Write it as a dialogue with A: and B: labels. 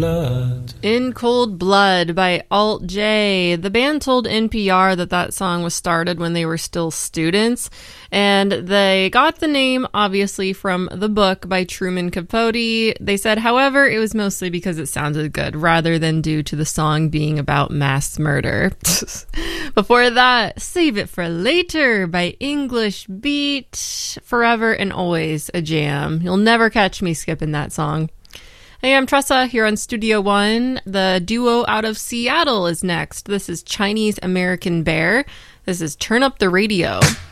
A: In Cold Blood by Alt J. The band told NPR that song was started when they were still students, and they got the name, obviously, from the book by Truman Capote. They said, however, it was mostly because it sounded good, rather than due to the song being about mass murder. Before that, Save It for Later by English Beat. Forever and always a jam. You'll never catch me skipping that song. Hey, I'm Tressa here on Studio One. The duo out of Seattle is next. This is Chinese American Bear. This is Turn Up the Radio.